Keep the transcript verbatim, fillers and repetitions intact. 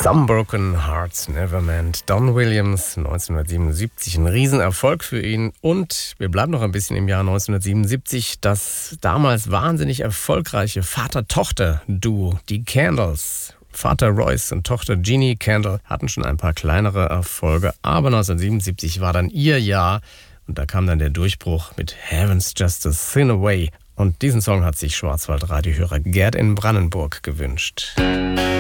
Some Broken Hearts Never Mend. Don Williams, neunzehnhundertsiebenundsiebzig, ein Riesenerfolg für ihn. Und wir bleiben noch ein bisschen im Jahr neunzehnhundertsiebenundsiebzig. Das damals wahnsinnig erfolgreiche Vater-Tochter-Duo, die Candles. Vater Royce und Tochter Jeannie Candle hatten schon ein paar kleinere Erfolge, aber neunzehnhundertsiebenundsiebzig war dann ihr Jahr und da kam dann der Durchbruch mit Heaven's Just a Thin Away. Und diesen Song hat sich Schwarzwaldradiohörer Gerd in Brandenburg gewünscht.